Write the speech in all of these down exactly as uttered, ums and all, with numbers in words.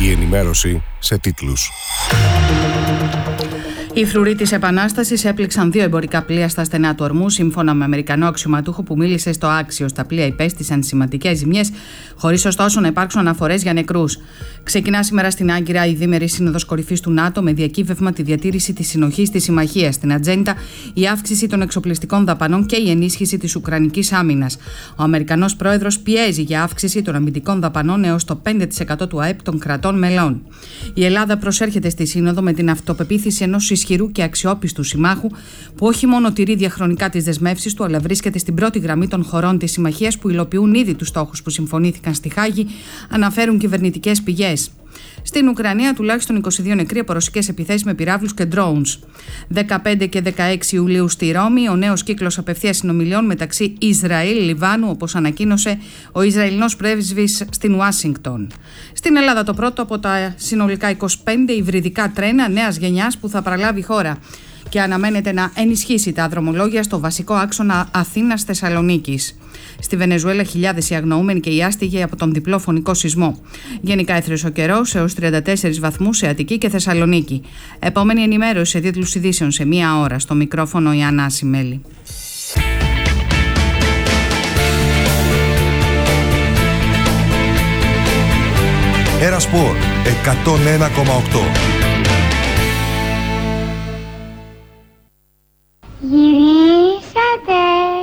Η ενημέρωση σε τίτλους. Οι φρουροί της Επανάστασης έπληξαν δύο εμπορικά πλοία στα στενά του Ορμού, σύμφωνα με Αμερικανό αξιωματούχο που μίλησε στο Άξιος. Τα πλοία υπέστησαν σημαντικές ζημιές, χωρίς ωστόσο να υπάρξουν αναφορές για νεκρούς. Ξεκινά σήμερα στην Άγκυρα η δίμερη σύνοδος κορυφής του ΝΑΤΟ με διακύβευμα τη διατήρηση της συνοχής της συμμαχίας. Στην ατζέντα η αύξηση των εξοπλιστικών δαπανών και η ενίσχυση της ουκρανικής άμυνας. Ο Αμερικανός πρόεδρος πιέζει για αύξηση των αμυντικών δαπανών έως το πέντε τοις εκατό του ΑΕΠ των κρατών μελών. Η Ελλάδα προσέρχεται στη Σύνοδο με την αυτοπεποίθηση ενός ισχυρού και αξιόπιστου συμμάχου που όχι μόνο τηρεί διαχρονικά τις δεσμεύσεις του, αλλά βρίσκεται στην πρώτη γραμμή των χωρών της συμμαχίας που υλοποιούν ήδη τους στόχους που συμφωνήθηκαν στη Χάγη, αναφέρουν κυβερνητικές πηγές. Στην Ουκρανία, τουλάχιστον είκοσι δύο νεκροί από ρωσικές επιθέσεις με πυράβλους και drones. δεκαπέντε και δεκαέξι Ιουλίου στη Ρώμη, ο νέος κύκλος απευθείας συνομιλιών μεταξύ Ισραήλ-Λιβάνου, όπως ανακοίνωσε ο Ισραηλινός πρέσβης στην Ουάσιγκτον. Στην Ελλάδα, το πρώτο από τα συνολικά είκοσι πέντε υβριδικά τρένα νέας γενιάς που θα παραλάβει η χώρα και αναμένεται να ενισχύσει τα δρομολόγια στο βασικό άξονα Αθήνας-Θεσσαλονίκης. Στη Βενεζουέλα, χιλιάδες οι αγνοούμενοι και οι άστιγοι από τον διπλό φωνικό σεισμό. Γενικά έθρεσε ο καιρός έως τριάντα τέσσερις βαθμούς σε Αττική και Θεσσαλονίκη. Επόμενη ενημέρωση σε τίτλους ειδήσεων σε μία ώρα. Στο μικρόφωνο η Ανά Ασημέλη. Ένα Σπορ εκατόν ένα κόμμα οκτώ. Γυρίσατε.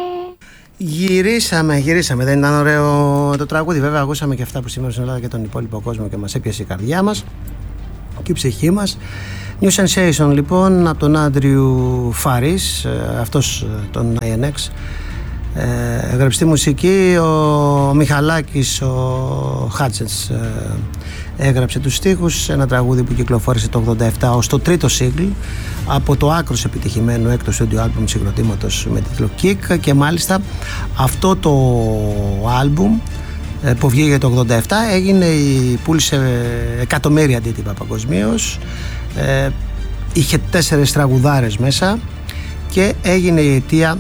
Γυρίσαμε, γυρίσαμε. Δεν ήταν ωραίο το τραγούδι? Βέβαια, ακούσαμε και αυτά που σήμερα στην Ελλάδα και τον υπόλοιπο κόσμο και μας έπιασε η καρδιά μας και η ψυχή μας. New Sensation λοιπόν από τον Άντριου Φάρις, αυτός τον άι εν εξ. Έγραψε τη μουσική, ο Μιχαλάκης, ο Χάτσετς έγραψε τους στίχους. Ένα τραγούδι που κυκλοφόρησε το ογδόντα επτά ως το τρίτο single από το άκρως επιτυχημένο έκτο studio album συγκροτήματος με τίτλο Kick, και μάλιστα αυτό το album που βγήκε το ογδόντα επτά έγινε, πούλησε εκατομμύρια αντίτυπα παγκοσμίως, ε, είχε τέσσερις τραγουδάρες μέσα και έγινε η αιτία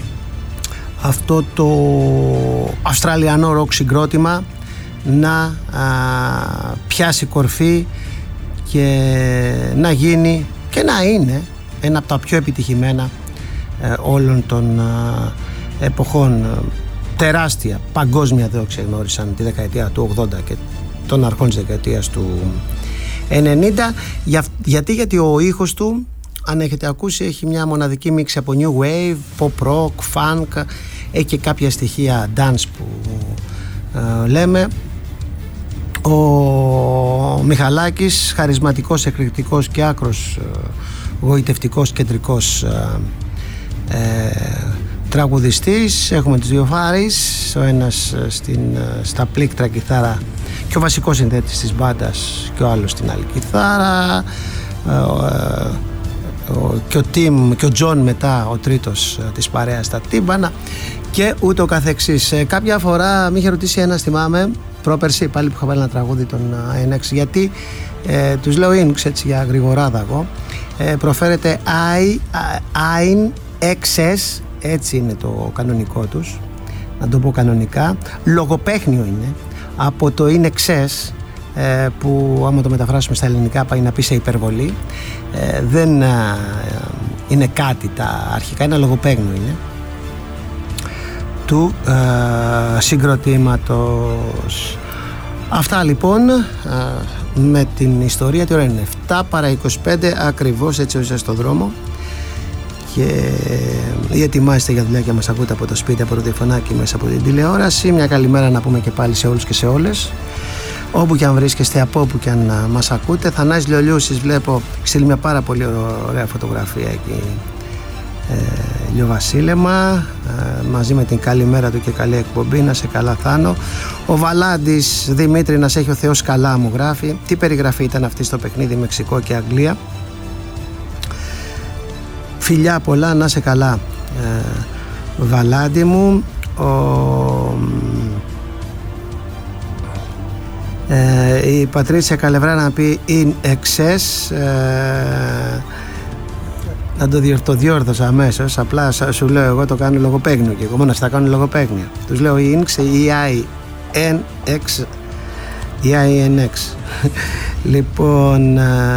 αυτό το αυστραλιανό ροκ συγκρότημα να α, πιάσει κορφή και να γίνει και να είναι ένα από τα πιο επιτυχημένα ε, όλων των α, εποχών. Τεράστια παγκόσμια δόξα γνώρισαν τη δεκαετία του ογδόντα και των αρχών της δεκαετίας του ενενήντα. Για, γιατί, γιατί ο ήχος του, αν έχετε ακούσει, έχει μια μοναδική μίξη από new wave, pop rock, funk, έχει και κάποια στοιχεία dance που ε, λέμε. Ο Μιχαλάκης, χαρισματικός, εκρηκτικός και άκρος ε, γοητευτικός, κεντρικός ε, ε, τραγουδιστής. Έχουμε τους δύο Φάρις, ο ένας στην, στα πλήκτρα κιθάρα και ο βασικός συνθέτης της μπάντας και ο άλλος στην άλλη κιθάρα, ε, ε, και ο Τιμ και ο Τζον μετά ο τρίτος της παρέας στα τύμπανα και ούτω καθεξής. Ε, κάποια φορά με είχε ρωτήσει ένας, θυμάμαι, πρόπερση πάλι που είχα βάλει ένα τραγούδι των άι εν εξ, γιατί ε, τους λέω Inks, έτσι για γρηγοράδαγο, ε, προφέρεται άι εν εξ ες, έτσι είναι το κανονικό τους, να το πω κανονικά. Λογοπαίχνιο είναι από το είναι εξές, που άμα το μεταφράσουμε στα ελληνικά πάει να πει σε υπερβολή. Ε, δεν ε, είναι κάτι τα αρχικά, ένα λογοπαίγνιο είναι του ε, συγκροτήματος. Αυτά λοιπόν ε, με την ιστορία. Τι ώρα είναι? εφτά παρά είκοσι πέντε ακριβώς, έτσι όσο στο δρόμο και ή ετοιμάζεστε για δουλειά και μας ακούτε από το σπίτι, από το τηλεφωνάκι, μέσα από την τηλεόραση. Μια καλημέρα να πούμε και πάλι σε όλους και σε όλες, όπου και αν βρίσκεστε, από όπου και αν μας ακούτε. Θανάσης Λιολιούσης, βλέπω, στείλει μια πάρα πολύ ωραία φωτογραφία εκεί, ε, Λιοβασίλεμα, ε, μαζί με την καλημέρα του και καλή εκπομπή. Να σε καλά, Θάνο. Ο Βαλάντης Δημήτρη, να σε έχει ο Θεός καλά, μου γράφει. Τι περιγραφή ήταν αυτή στο παιχνίδι Μεξικό και Αγγλία? Φιλιά πολλά, να σε καλά, ε, Βαλάντη μου. Ο, ε, η Πατρίτσια Καλευρά να πει in excess, ε, να το, διορ, το διόρθωσα αμέσως, απλά σου λέω εγώ το κάνω λογοπαίγνιο και εγώ μόνο στα κάνω λογοπαίγνια. Τους λέω inx, E I N X η άι εν εξ. Λοιπόν,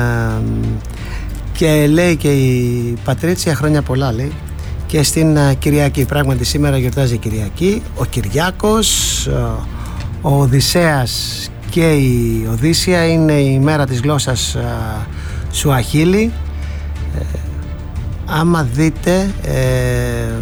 και λέει και η Πατρίτσια χρόνια πολλά, λέει, και στην Κυριακή. Πράγματι σήμερα γιορτάζει η Κυριακή, ο Κυριάκος, ο Οδυσσέας και η Οδύσσια. Είναι η μέρα της γλώσσας Σουαχίλι. ε, άμα δείτε, ε,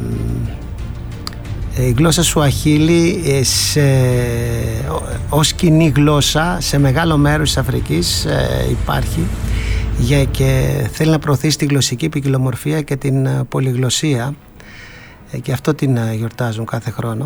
η γλώσσα Σουαχίλι σε, ως κοινή γλώσσα σε μεγάλο μέρος της Αφρικής ε, υπάρχει για, και θέλει να προωθήσει τη γλωσσική ποικιλομορφία και την πολυγλωσσία, ε, και αυτό την γιορτάζουν κάθε χρόνο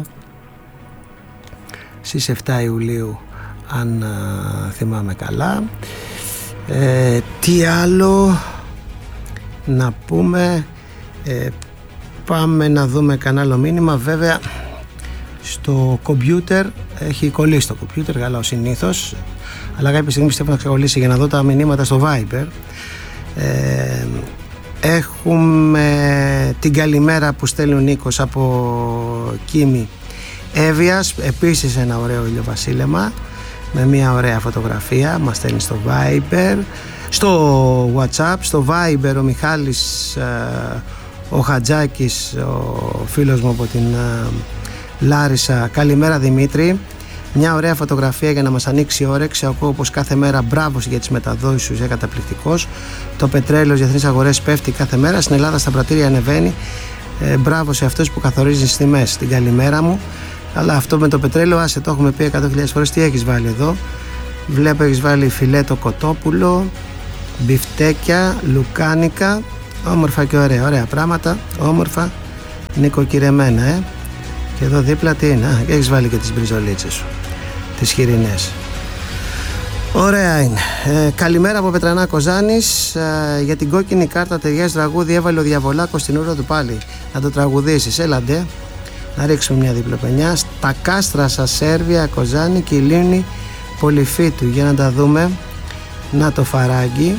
στις εφτά Ιουλίου, αν α, θυμάμαι καλά. Ε, τι άλλο να πούμε, ε, πάμε να δούμε κανένα άλλο μήνυμα. Βέβαια στο κομπιούτερ έχει κολλήσει το κομπιούτερ, καλά ο συνήθως, αλλά κάποια στιγμή πιστεύω να ξεκολλήσει για να δω τα μηνύματα στο Viber. ε, Έχουμε την καλημέρα που στέλνει ο Νίκος από Κίμη Εύβοιας, επίσης ένα ωραίο ηλιοβασίλεμα με μια ωραία φωτογραφία, μας στέλνει στο Viber, στο WhatsApp, στο Viber ο Μιχάλης ο Χατζάκης, ο φίλος μου από την Λάρισα. Καλημέρα Δημήτρη, μια ωραία φωτογραφία για να μας ανοίξει η όρεξη. Ακούω όπως κάθε μέρα, μπράβο για τις μεταδόσεις σου, είσαι καταπληκτικός. Το πετρέλαιο στις διεθνείς αγορές πέφτει κάθε μέρα, στην Ελλάδα στα πρατήρια ανεβαίνει. ε, Μπράβο σε αυτούς που καθορίζουν τις τιμές. Την καλημέρα μου. Αλλά αυτό με το πετρέλαιο, άσε, το έχουμε πει εκατό χιλιάδες φορές. Τι έχεις βάλει εδώ? Βλέπω έχεις βάλει φιλέτο κοτόπουλο, μπιφτέκια, λουκάνικα. Όμορφα και ωραία, ωραία πράγματα. Όμορφα, νοικοκυρεμένα, ε. Και εδώ δίπλα τι είναι? Α, και έχεις βάλει και τις μπριζολίτσες σου, τις χοιρινές. Ωραία είναι. Ε, καλημέρα από Πετρανά Κοζάνης. Ε, για την κόκκινη κάρτα ταιριάζει τραγούδι, έβαλε ο Διαβολάκος στην ούρα του πάλι. Να το τραγουδήσεις, έλαντε. Να ρίξουμε μια διπλοπενιά. Στα κάστρα σας Σέρβια, Κοζάνη και η Λίμνη Πολυφίτου. Για να τα δούμε. Να το φαράγγι.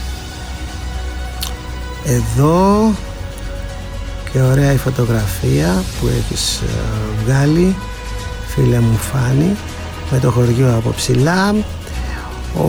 Εδώ. Και ωραία η φωτογραφία που έχεις uh, βγάλει, φίλε μου Φάνη, με το χωριό από ψηλά. Ο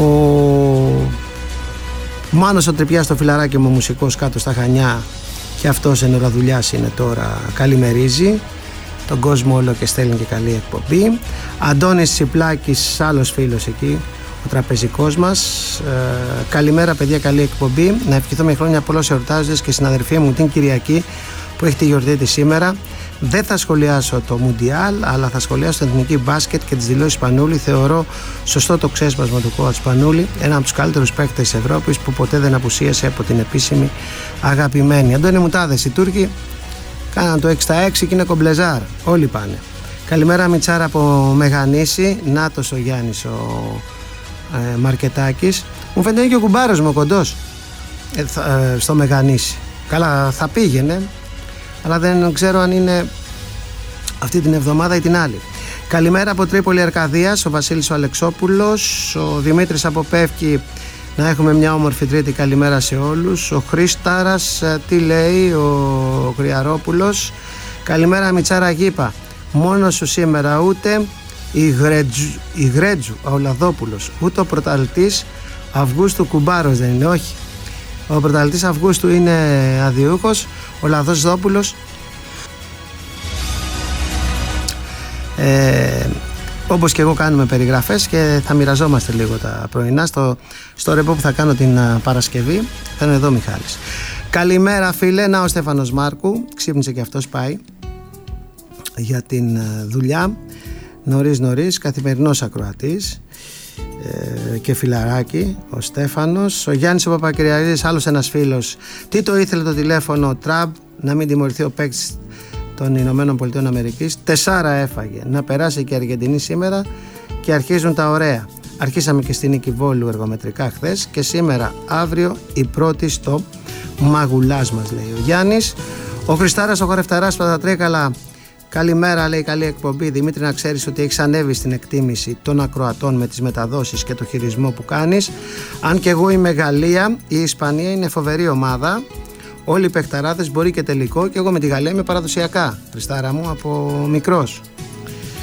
Μάνος ο Τρυπιάς, το φιλαράκι μου, μουσικός κάτω στα Χανιά, και αυτός εν ώρα δουλειάς είναι τώρα, καλημερίζει τον κόσμο όλο και στέλνει και καλή εκπομπή. Αντώνης Τσιπλάκης, άλλος φίλος εκεί, ο τραπεζικός μας. Ε, καλημέρα παιδιά, καλή εκπομπή. Να ευχηθούμε χρόνια πολλά σε εορτάζοντες και στην αδερφή μου την Κυριακή που έχει τη γιορτή της σήμερα. Δεν θα σχολιάσω το Μουντιάλ, αλλά θα σχολιάσω την εθνική μπάσκετ και τις δηλώσεις Σπανούλη. Θεωρώ σωστό το ξέσπασμα του coach Σπανούλη, ένα από τους καλύτερους παίκτες της Ευρώπης που ποτέ δεν απουσίασε από την επίσημη αγαπημένη. Αντώνη Μουτάδες, οι Τούρκοι κάναν το έξι στα έξι και είναι κομπλεζάρ. Όλοι πάνε. Καλημέρα Μιτσάρα από Μεγανήσι. Νάτος ο Γιάννης ο ε, Μαρκετάκης. Μου φαίνεται και ο κουμπάρος μου ο κοντός ε, θα, ε, στο Μεγανήσι. Καλά θα πήγαινε, αλλά δεν ξέρω αν είναι αυτή την εβδομάδα ή την άλλη. Καλημέρα από Τρίπολη Αρκαδίας, ο Βασίλης ο Αλεξόπουλος, ο Δημήτρης από Πεύκη. Να έχουμε μια όμορφη Τρίτη, καλημέρα σε όλους. Ο Χρήσταρας, τι λέει ο Κρυαρόπουλος? Καλημέρα Μιτσάρα Γήπα, μόνο σου σήμερα ούτε η Γρέτζου, η Γρέτζου ο Λαδόπουλος, ούτε ο πρωταθλητής Αυγούστου Κουμπάρος δεν είναι? Όχι, ο πρωταθλητής Αυγούστου είναι αδιούχος, ο Λαδόπουλος. Ε, όπως και εγώ κάνουμε περιγραφές και θα μοιραζόμαστε λίγο τα πρωινά στο, στο ρεπό που θα κάνω την uh, Παρασκευή. Θα είναι εδώ ο Μιχάλης. Καλημέρα φίλε, να ο Στέφανος Μάρκου, ξύπνησε και αυτός, πάει για την uh, δουλειά νωρίς νωρίς, καθημερινός ακροατής ε, και φιλαράκι ο Στέφανος. Ο Γιάννης ο Παπακυριαρίδης, άλλος ένας φίλος. Τι το ήθελε το τηλέφωνο Τραμπ, να μην τιμωρηθεί ο παίκτης των Ηνωμένων Πολιτειών Αμερικής? Τεσσάρα έφαγε. Να περάσει και η Αργεντινή σήμερα και αρχίζουν τα ωραία. Αρχίσαμε και στην Νίκη Βόλου εργομετρικά χθες και σήμερα αύριο η πρώτη στο Μαγουλάς μας, λέει ο Γιάννης. Ο Χριστάρας ο Χορευταράς Πατατρίκαλα, καλημέρα, λέει, καλή εκπομπή. Δημήτρη, να ξέρεις ότι έχεις ανέβει στην εκτίμηση των ακροατών με τις μεταδόσεις και το χειρισμό που κάνεις. Αν και εγώ είμαι Γαλλία, η Ισπανία είναι φοβερή ομάδα. Όλοι οι παιχταράδες, μπορεί και τελικό, και εγώ με τη Γαλλία είμαι παραδοσιακά, Χριστάρα μου, από μικρός.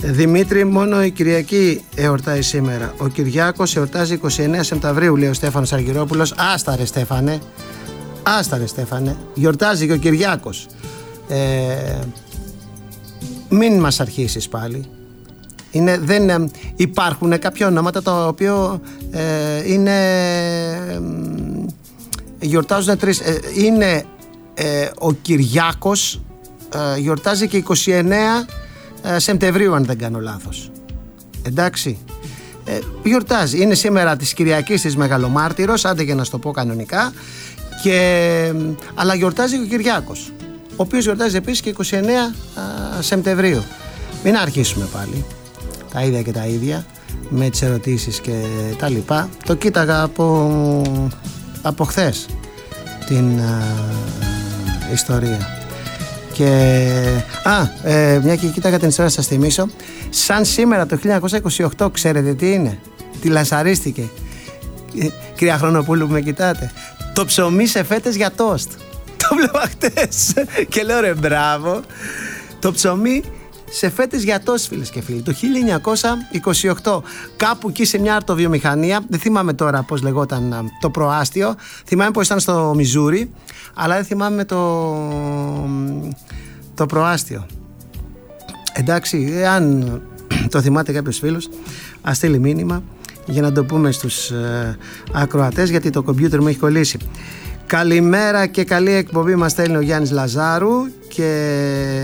Δημήτρη, μόνο η Κυριακή εορτάζει σήμερα. Ο Κυριάκος εορτάζει είκοσι εννέα Σεπτεμβρίου, λέει ο Στέφανος Αργυρόπουλος. Άστα ρε Στέφανε. Άστα ρε Στέφανε. Γιορτάζει και ο Κυριάκος. Ε, μην μας αρχίσεις πάλι. Είναι, δεν, ε, υπάρχουν κάποια ονόματα τα οποία ε, είναι ε, γιορτάζουν τρεις. Ε, είναι ε, ο Κυριάκος ε, γιορτάζει και είκοσι εννέα Σεπτεμβρίου, αν δεν κάνω λάθος. Εντάξει. Ε, γιορτάζει. Είναι σήμερα της Κυριακής της Μεγαλομάρτυρος, άντε για να στο πω κανονικά. Και, αλλά γιορτάζει και ο Κυριάκος, ο οποίος γιορτάζει επίσης και είκοσι εννέα Σεπτεμβρίου. Μην αρχίσουμε πάλι τα ίδια και τα ίδια με τις ερωτήσεις και τα λοιπά. Το κοίταγα από, από χθες την α, ιστορία. Και α, ε, μια και κοίταγα την ιστορία, σας θυμίσω. Σαν σήμερα το χίλια εννιακόσια είκοσι οκτώ, ξέρετε τι είναι? Τι λανσαρίστηκε, ε, κυρία Χρονοπούλου που με κοιτάτε? Το ψωμί σε φέτες για τόστ. Το βλέπα χτες και λέω ρε μπράβο. Το ψωμί σε φέτες για τόστ, φίλες και φίλοι, το χίλια εννιακόσια είκοσι οκτώ. Κάπου εκεί σε μια αρτοβιομηχανία, δεν θυμάμαι τώρα πώς λεγόταν το προάστιο. Θυμάμαι πως ήταν στο Μιζούρι, αλλά δεν θυμάμαι το, το προάστιο. Εντάξει, αν το θυμάται κάποιος φίλος, ας στείλει μήνυμα για να το πούμε στους ε, ακροατές, γιατί το κομπιούτερ μου έχει κολλήσει. Καλημέρα και καλή εκπομπή μας στέλνει ο Γιάννης Λαζάρου. Και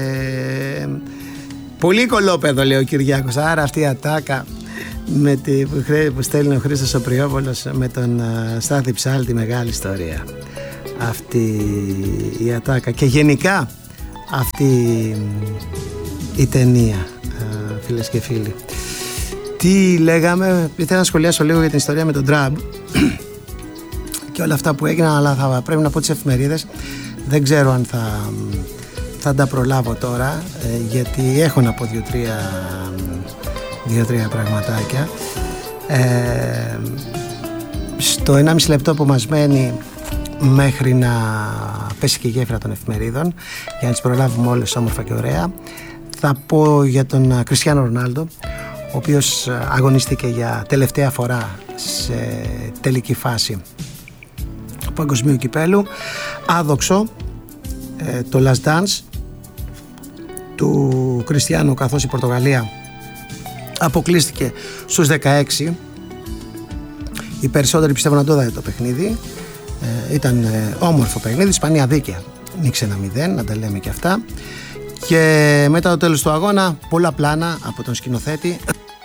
πολύ κολόπεδο, λέει ο Κυριάκος. Άρα αυτή η ατάκα με τη, που στέλνει ο Χρήστος ο Πριόπολος με τον uh, Στάθη Ψάλτη, μεγάλη ιστορία αυτή η ατάκα. Και γενικά αυτή η ταινία, uh, φίλες και φίλοι. Τι λέγαμε? Ήθελα να σχολιάσω λίγο για την ιστορία με τον Τραμπ και όλα αυτά που έγιναν, αλλά θα πρέπει να πω τις εφημερίδες. Δεν ξέρω αν θα, θα τα προλάβω τώρα, γιατί έχω να πω δύο-τρία δύο-τρία πραγματάκια. Ε, στο ενάμιση λεπτό που μας μένει μέχρι να πέσει και η γέφυρα των εφημερίδων, για να τις προλάβουμε όλες όμορφα και ωραία, θα πω για τον Κριστιάνο Ρονάλντο, ο οποίος αγωνίστηκε για τελευταία φορά σε τελική φάση παγκοσμίου κυπέλου. Άδοξο ε, το Last Dance του Κριστιάνου, καθώς η Πορτογαλία αποκλείστηκε στους δεκαέξι. Οι περισσότεροι πιστεύω να το είδατε το παιχνίδι. Ε, ήταν ε, όμορφο παιχνίδι. Η Ισπανία δίκαια νίξε ένα μηδέν, να τα λέμε και αυτά. Και μετά το τέλος του αγώνα, πολλά πλάνα από τον σκηνοθέτη.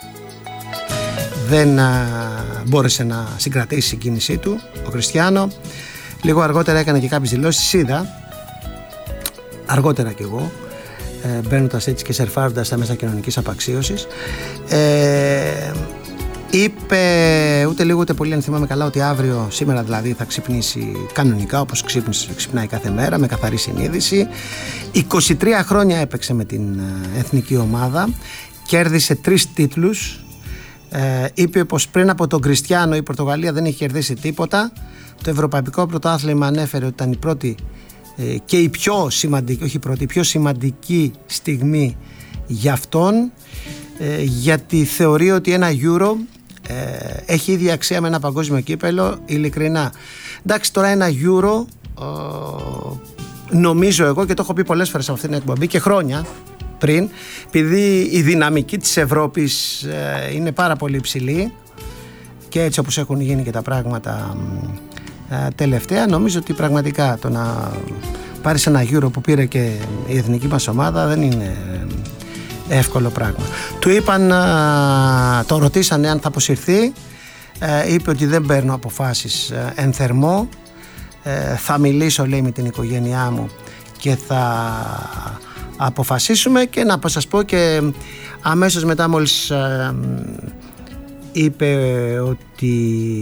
Δεν α, μπόρεσε να συγκρατήσει την κίνησή του ο Κριστιάνο. Λίγο αργότερα έκανε και κάποιες δηλώσεις. Είδα αργότερα κι εγώ, ε, μπαίνοντας έτσι και σερφάροντας στα μέσα κοινωνικής απαξίωσης. Ε, είπε ούτε λίγο ούτε πολύ, αν θυμάμαι καλά, ότι αύριο, σήμερα δηλαδή, θα ξυπνήσει κανονικά όπως ξύπνησε, ξυπνάει κάθε μέρα, με καθαρή συνείδηση. είκοσι τρία χρόνια έπαιξε με την εθνική ομάδα, κέρδισε τρεις τίτλους. Ε, είπε πως πριν από τον Κριστιάνο η Πορτογαλία δεν έχει κερδίσει τίποτα. Το Ευρωπαϊκό Πρωτάθλημα ανέφερε ότι ήταν η πρώτη ε, και η πιο σημαντική, όχι η πρώτη, η πιο σημαντική στιγμή για αυτόν, ε, γιατί θεωρεί ότι ένα Euro ε, έχει ίδια αξία με ένα παγκόσμιο κύπελο, ειλικρινά. Εντάξει, τώρα ένα Euro ε, νομίζω εγώ, και το έχω πει πολλές φορές από αυτήν την εκπομπή και χρόνια πριν, επειδή η δυναμική της Ευρώπης ε, είναι πάρα πολύ υψηλή και έτσι όπως έχουν γίνει και τα πράγματα ε, τελευταία, νομίζω ότι πραγματικά το να πάρεις ένα Euro που πήρε και η εθνική μας ομάδα δεν είναι εύκολο πράγμα. Του είπαν, ε, το ρωτήσανε αν θα αποσυρθεί, ε, είπε ότι δεν παίρνω αποφάσεις ε, εν θερμό, ε, θα μιλήσω, λέει, με την οικογένειά μου και θα αποφασίσουμε. Και να σας πω και αμέσως μετά, μόλις ε, είπε ότι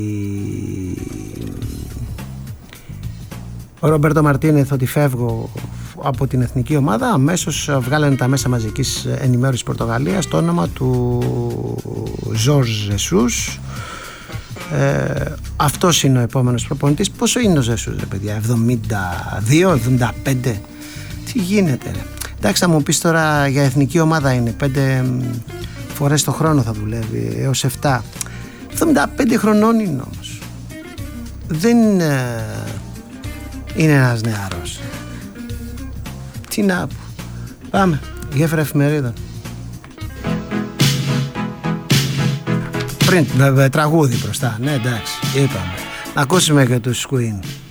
ο Ρομπέρτο Μαρτίνεθ ότι φεύγω από την εθνική ομάδα, αμέσως βγάλανε τα μέσα μαζικής ενημέρωσης Πορτογαλίας το όνομα του Ζορζ Ζεσούς. Ε, αυτός είναι ο επόμενος προπονητής. Πόσο είναι ο Ζεσούς, ρε παιδιά? εβδομήντα δύο εβδομήντα πέντε? Τι γίνεται, ρε? Εντάξει, θα μου πεις τώρα, για εθνική ομάδα είναι πέντε φορές το χρόνο θα δουλεύει, έως επτά. εβδομήντα πέντε χρονών είναι όμως. Δεν ε, είναι ένας νεαρός. Τι να πω. Πάμε, γέφυρα εφημερίδων. Πριν, τραγούδι μπροστά, ναι εντάξει, είπαμε. Να ακούσουμε και τους Queen.